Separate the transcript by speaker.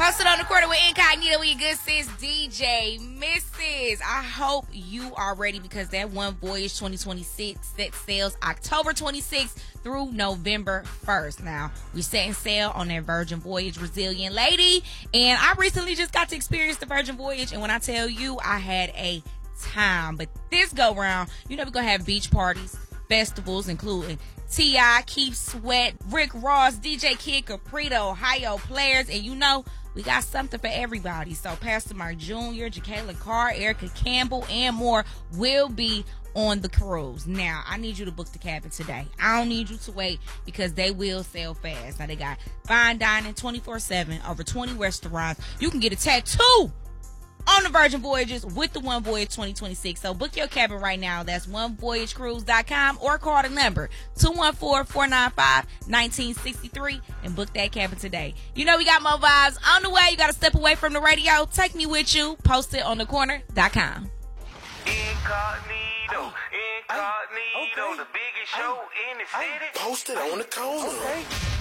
Speaker 1: Posted on the corner with Incognito with your good sis, DJ Mrs. I hope you are ready because that One Voyage 2026 set sails October 26th through November 1st. Now, we're setting sail on that Virgin Voyage Resilient Lady, and I recently just got to experience the Virgin Voyage, and when I tell you, I had a time. But this go round, we're going to have beach parties, festivals, including T.I., Keith Sweat, Rick Ross, DJ Kid Caprito, Ohio Players, and we got something for everybody. So Pastor Mark Jr., Jacqueline Carr, Erica Campbell, and more will be on the cruise. Now, I need you to book the cabin today. I don't need you to wait because they will sell fast. Now, they got fine dining 24/7, over 20 restaurants. You can get a tattoo on the Virgin Voyages with the One Voyage 2026. So book your cabin right now. That's onevoyagecruise.com or call the number 214-495-1963 and book that cabin today. We got more vibes on the way. You got to step away from the radio. Take me with you. Post it on thecorner.com.
Speaker 2: Incognito, the biggest show in the city.
Speaker 3: Posted on the corner.
Speaker 2: Okay.